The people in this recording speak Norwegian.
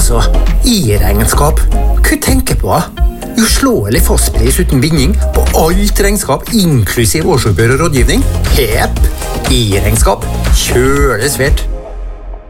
Altså, i-regnskap. Hva tenker på? Uslåelig fastpris uten binding på alt regnskap, inklusiv årsoppgjør og rådgivning. Hepp! I-regnskap. Kjøle svært.